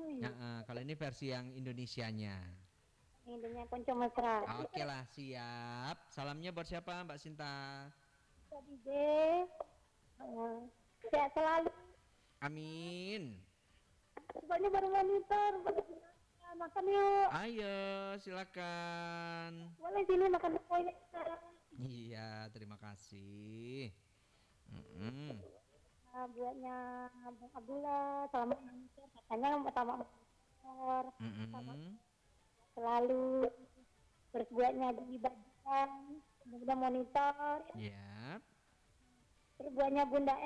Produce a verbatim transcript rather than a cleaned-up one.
Ya, uh, kalau ini versi yang Indonesianya. Indonesia konco mesra. Oke lah, siap. Salamnya buat siapa, Mbak Sinta? Jadi D, uh, sehat selalu. Amin. Pokoknya baru monitor, makan yuk. Ayo, silakan. Boleh sini makan poinnya sekarang. Iya, terima kasih. Mm-mm. Nah, buatnya Bang Abdullah, selamat monitor. Katanya selamat monitor, selamat Mm-mm. selalu. Terus buatnya dibagikan, mudah monitor. Ya. Terus buatnya Bunda